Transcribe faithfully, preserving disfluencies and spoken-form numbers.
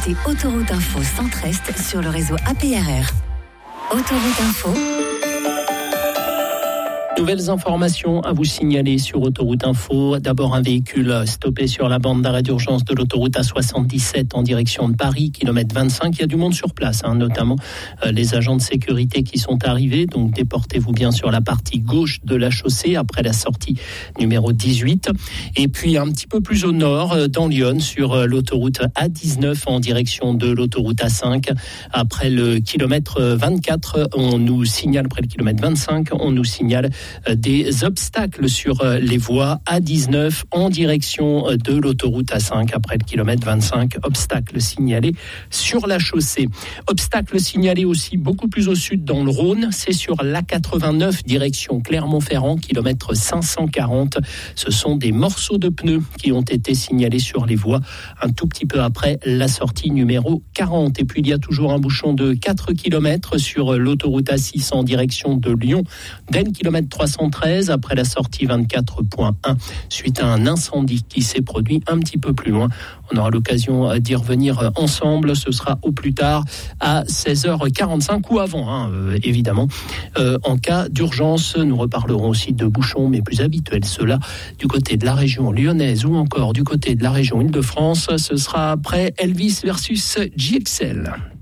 écoutez Autoroute Info Centre-Est sur le réseau A P R R. Autoroute Info. Nouvelles informations à vous signaler sur Autoroute Info. D'abord, un véhicule stoppé sur la bande d'arrêt d'urgence de l'autoroute A soixante-dix-sept en direction de Paris, kilomètre vingt-cinq. Il y a du monde sur place, hein, notamment euh, les agents de sécurité qui sont arrivés. Donc, déportez-vous bien sur la partie gauche de la chaussée après la sortie numéro dix-huit. Et puis, un petit peu plus au nord, euh, dans Lyon, sur euh, l'autoroute A dix-neuf en direction de l'autoroute A cinq. Après le kilomètre vingt-quatre, on nous signale, après le kilomètre vingt-cinq, on nous signale des obstacles sur les voies A dix-neuf en direction de l'autoroute A cinq après le kilomètre vingt-cinq. Obstacles signalés sur la chaussée. Obstacles signalés aussi beaucoup plus au sud dans le Rhône. C'est sur l'A quatre-vingt-neuf direction Clermont-Ferrand, kilomètre cinq cent quarante. Ce sont des morceaux de pneus qui ont été signalés sur les voies un tout petit peu après la sortie numéro quarante. Et puis il y a toujours un bouchon de quatre kilomètres sur l'autoroute A six en direction de Lyon, dès le kilomètre trois cent treize après la sortie vingt-quatre point un suite à un incendie qui s'est produit un petit peu plus loin. On aura l'occasion d'y revenir ensemble. Ce sera au plus tard à seize heures quarante-cinq ou avant, hein, euh, évidemment. Euh, en cas d'urgence, nous reparlerons aussi de bouchons, mais plus habituels, ceux-là du côté de la région lyonnaise ou encore du côté de la région Île-de-France. Ce sera après Elvis versus J X L.